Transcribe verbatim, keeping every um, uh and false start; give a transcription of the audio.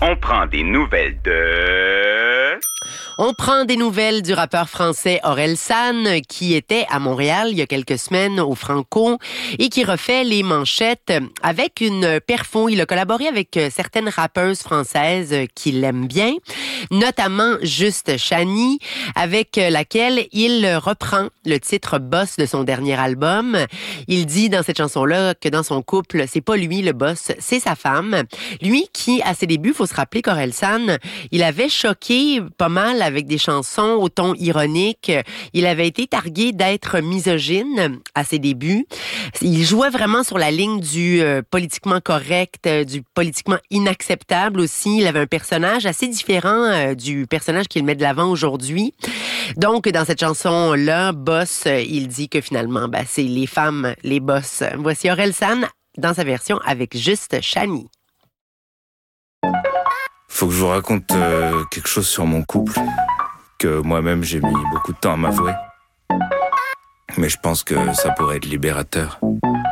On prend des nouvelles de... On prend des nouvelles du rappeur français Orelsan qui était à Montréal il y a quelques semaines au Franco et qui refait les manchettes avec une perfo. Il a collaboré avec certaines rappeuses françaises qu'il aime bien, notamment Juste Chani, avec laquelle il reprend le titre Boss de son dernier album. Il dit dans cette chanson-là que dans son couple, c'est pas lui le boss, c'est sa femme. Lui qui, à ses débuts, faut se rappeler qu'Orelsan, il avait choqué pas mal avec des chansons au ton ironique. Il avait été targué d'être misogyne à ses débuts. Il jouait vraiment sur la ligne du euh, politiquement correct, euh, du politiquement inacceptable aussi. Il avait un personnage assez différent euh, du personnage qu'il met de l'avant aujourd'hui. Donc, dans cette chanson-là, Boss, euh, il dit que finalement, ben, c'est les femmes, les boss. Voici Orelsan dans sa version avec Juste Chani. Faut que je vous raconte euh, quelque chose sur mon couple, que moi-même j'ai mis beaucoup de temps à m'avouer. Mais je pense que ça pourrait être libérateur.